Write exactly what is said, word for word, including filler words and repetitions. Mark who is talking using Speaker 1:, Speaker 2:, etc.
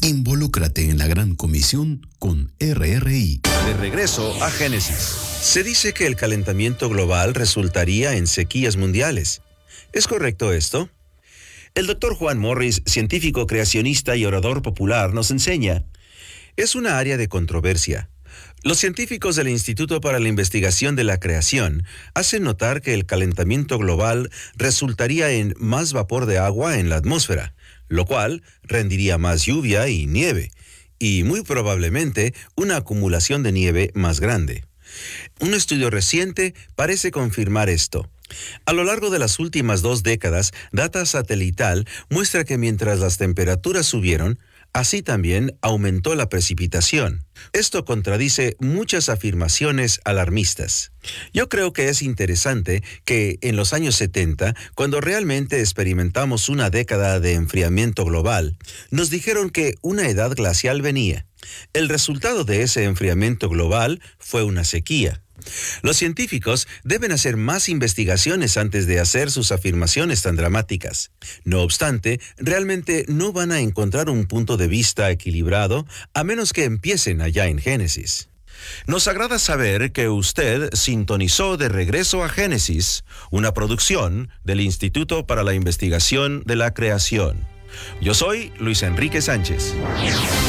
Speaker 1: Involúcrate en la Gran Comisión con R R I.
Speaker 2: De regreso a Génesis. Se dice que el calentamiento global resultaría en sequías mundiales. ¿Es correcto esto? El doctor Juan Morris, científico creacionista y orador popular, nos enseña. Es una área de controversia. Los científicos del Instituto para la Investigación de la Creación hacen notar que el calentamiento global resultaría en más vapor de agua en la atmósfera, lo cual rendiría más lluvia y nieve, y muy probablemente una acumulación de nieve más grande. Un estudio reciente parece confirmar esto. A lo largo de las últimas dos décadas, data satelital muestra que mientras las temperaturas subieron, así también aumentó la precipitación. Esto contradice muchas afirmaciones alarmistas. Yo creo que es interesante que en los años setenta, cuando realmente experimentamos una década de enfriamiento global, nos dijeron que una edad glacial venía. El resultado de ese enfriamiento global fue una sequía. Los científicos deben hacer más investigaciones antes de hacer sus afirmaciones tan dramáticas. No obstante, realmente no van a encontrar un punto de vista equilibrado a menos que empiecen allá en Génesis. Nos agrada saber que usted sintonizó de regreso a Génesis, una producción del Instituto para la Investigación de la Creación. Yo soy Luis Enrique Sánchez.